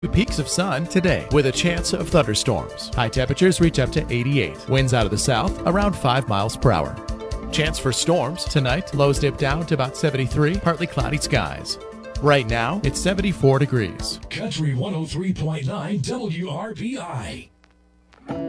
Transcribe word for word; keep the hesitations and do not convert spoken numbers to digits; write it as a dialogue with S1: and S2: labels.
S1: Peaks of sun today with a chance of thunderstorms. High temperatures reach up to eighty-eight. Winds out of the south around five miles per hour. Chance for storms tonight. Lows dip down to about seventy-three. Partly cloudy skies. Right now it's seventy-four degrees.
S2: Country one oh three point nine W R B I.